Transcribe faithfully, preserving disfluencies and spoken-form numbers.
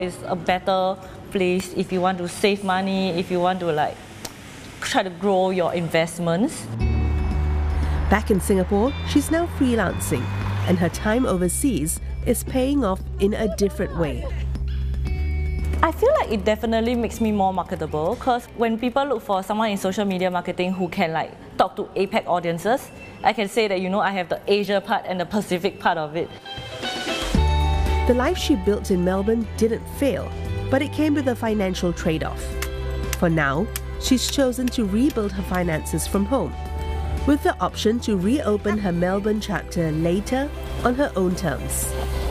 It's a better place if you want to save money, if you want to like try to grow your investments. Back in Singapore, she's now freelancing, and her time overseas is paying off in a different way. I feel like it definitely makes me more marketable, because when people look for someone in social media marketing who can like talk to APAC audiences, I can say that, you know, I have the Asia part and the Pacific part of it. The life she built in Melbourne didn't fail, but it came with a financial trade-off. For now, she's chosen to rebuild her finances from home, with the option to reopen her Melbourne chapter later on her own terms.